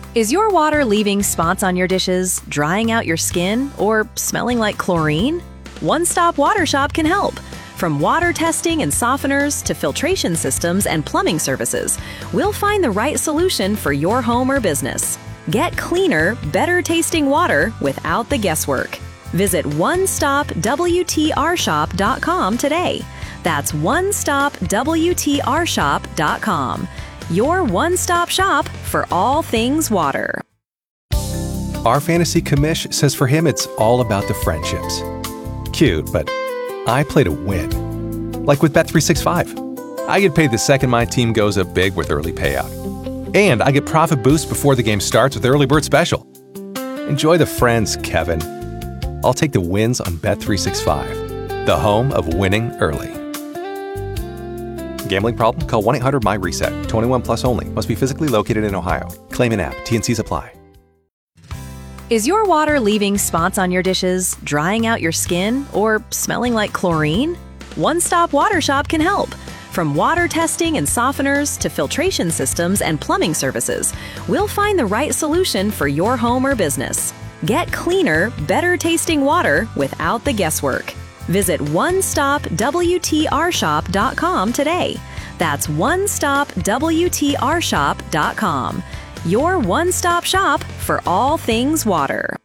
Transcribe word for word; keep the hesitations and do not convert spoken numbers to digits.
Is your water leaving spots on your dishes, drying out your skin, or smelling like chlorine? One Stop Water Shop can help. From water testing and softeners to filtration systems and plumbing services, we'll find the right solution for your home or business. Get cleaner, better tasting water without the guesswork. Visit one stop w t r shop dot com today. That's one stop w t r shop dot com. Your one-stop shop for all things water. Our fantasy commish says for him it's all about the friendships. Cute, but I play to win. Like with Bet three sixty-five. I get paid the second my team goes up big with early payout. And I get profit boost before the game starts with Early Bird Special. Enjoy the friends, Kevin. I'll take the wins on Bet three sixty-five, the home of winning early. Gambling problem? Call one eight hundred M Y reset. twenty-one plus only. Must be physically located in Ohio. Claim in app. T and C's apply. Is your water leaving spots on your dishes, drying out your skin, or smelling like chlorine? One Stop Water Shop can help. From water testing and softeners to filtration systems and plumbing services, we'll find the right solution for your home or business. Get cleaner, better tasting water without the guesswork. Visit one stop w t r shop dot com today. That's one stop w t r shop dot com. Your one-stop shop for all things water.